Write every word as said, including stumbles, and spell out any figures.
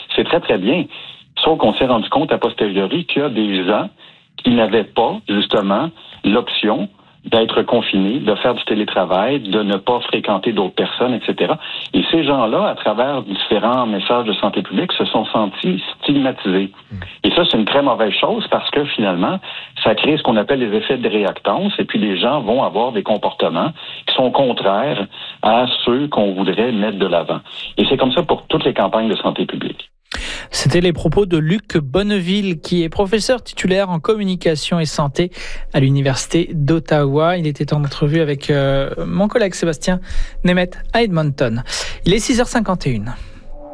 c'est très, très bien. Sauf qu'on s'est rendu compte a posteriori qu'il y a des gens qui n'avaient pas, justement, l'option d'être confinés, de faire du télétravail, de ne pas fréquenter d'autres personnes, et cetera. Et ces gens-là, à travers différents messages de santé publique, se sont sentis stigmatisés. Et ça, c'est une très mauvaise chose parce que finalement, ça crée ce qu'on appelle les effets de réactance et puis les gens vont avoir des comportements qui sont contraires à ceux qu'on voudrait mettre de l'avant. Et c'est comme ça pour toutes les campagnes de santé publique. C'était les propos de Luc Bonneville, qui est professeur titulaire en communication et santé à l'Université d'Ottawa. Il était en entrevue avec euh, mon collègue Sébastien Nemeth à Edmonton. Il est six heures cinquante et une.